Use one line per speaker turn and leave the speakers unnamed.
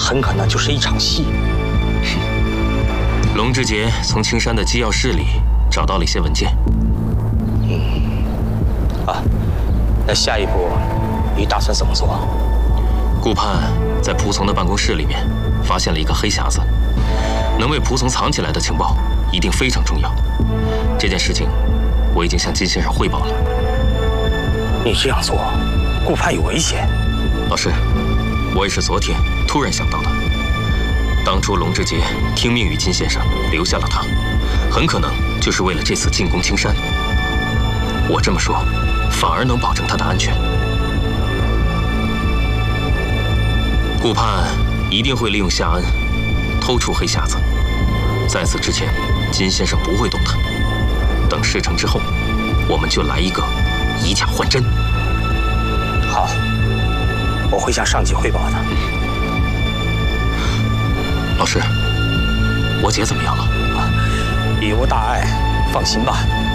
很可能就是一场戏。
龙之杰从青山的机要室里找到了一些文件。
那下一步你打算怎么做？
顾盼在仆从的办公室里面发现了一个黑匣子，能为仆从藏起来的情报一定非常重要。这件事情我已经向金先生汇报了。
你这样做，顾盼有危险。
老师，我也是昨天突然想到的。当初龙之杰听命于金先生留下了他，很可能就是为了这次进攻青山。我这么说，反而能保证他的安全。顾盼一定会利用夏恩偷出黑匣子，在此之前，金先生不会动他。等事成之后，我们就来一个以假换真。
好，我会向上级汇报的。
老师，我姐怎么样了？
已无大碍，放心吧。